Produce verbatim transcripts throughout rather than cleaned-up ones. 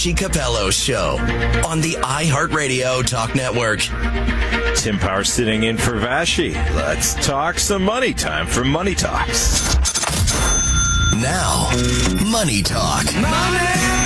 G. Capello Show on the iHeartRadio Talk Network. Tim Power sitting in for Vashi. Let's talk some money. Time for Money Talks. Now, Money Talk. Money!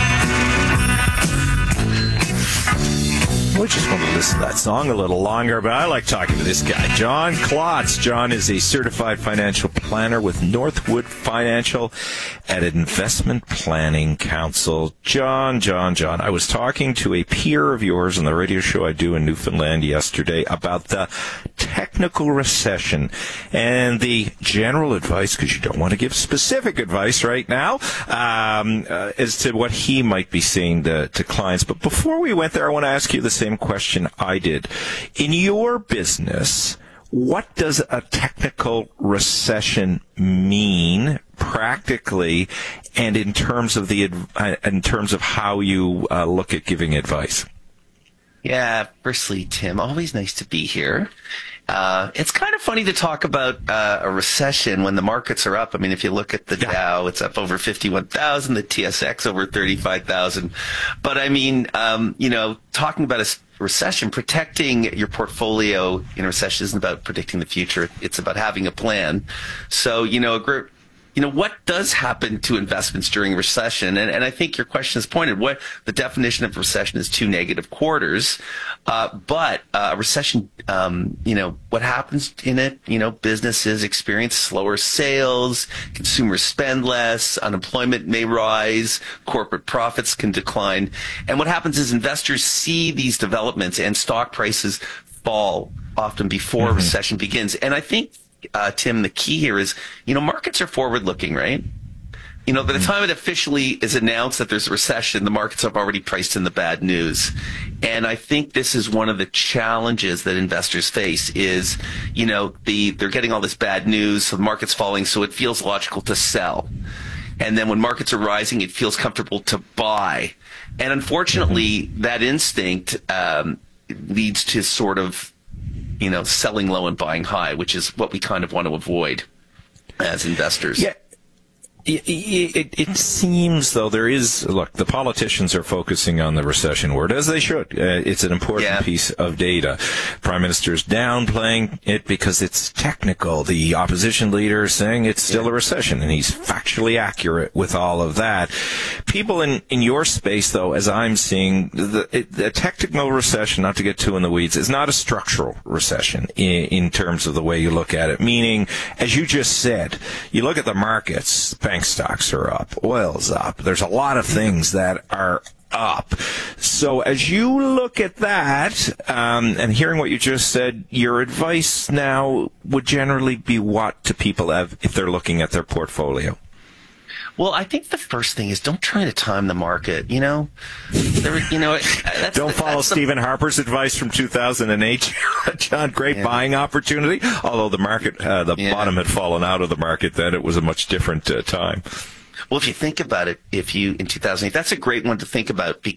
We just want to listen to that song a little longer, but I like talking to this guy, John Klotz. John is a certified financial planner with Northwood Financial at Investment Planning Council. John, John, John, I was talking to a peer of yours on the radio show I do in Newfoundland yesterday about the technical recession and the general advice, because you don't want to give specific advice right now, um, uh, as to what he might be saying to, to clients. But before we went there, I want to ask you the same question I did. In your business, what does a technical recession mean practically, and in terms of the in terms of how you uh, look at giving advice? Yeah, firstly, Tim, always nice to be here. Uh, it's kind of funny to talk about uh, a recession when the markets are up. I mean, if you look at the yeah. Dow, it's up over fifty-one thousand, the T S X over thirty-five thousand. But I mean, um, you know, talking about a recession, protecting your portfolio in a recession isn't about predicting the future. It's about having a plan. So, you know, a group. You know, what does happen to investments during a recession? And, and I think your question is pointed. What the definition of recession is two negative quarters. Uh, but uh, a recession, um, you know, what happens in it? You know, businesses experience slower sales, consumers spend less, unemployment may rise, corporate profits can decline. And what happens is investors see these developments and stock prices fall often before mm-hmm. a recession begins. And I think Uh, Tim, the key here is, you know, markets are forward-looking, right? You know, by the time it officially is announced that there's a recession, the markets have already priced in the bad news. And I think this is one of the challenges that investors face is, you know, the they're getting all this bad news, so the market's falling, so it feels logical to sell. And then when markets are rising, it feels comfortable to buy. And unfortunately, that instinct um, leads to sort of, you know, selling low and buying high, which is what we kind of want to avoid as investors. Yeah. It, it, it seems, though, there is, look, the politicians are focusing on the recession word, as they should. Uh, it's an important yeah. piece of data. Prime Minister's downplaying it because it's technical. The opposition leader is saying it's still yeah. a recession, and he's factually accurate with all of that. People in, in your space, though, as I'm seeing, the, it, the technical recession, not to get too in the weeds, is not a structural recession in, in terms of the way you look at it. Meaning, as you just said, you look at the markets, bank stocks are up, oil's up. There's a lot of things that are up. So as you look at that, um, and hearing what you just said, your advice now would generally be what to people have if they're looking at their portfolio? Well, I think the first thing is don't try to time the market. You know, there, you know, that's don't the, follow that's Stephen the, Harper's advice from two thousand eight, John. Great yeah. buying opportunity. Although the market, uh, the yeah. bottom had fallen out of the market, then it was a much different uh, time. Well, if you think about it, if you in two thousand eight, that's a great one to think about because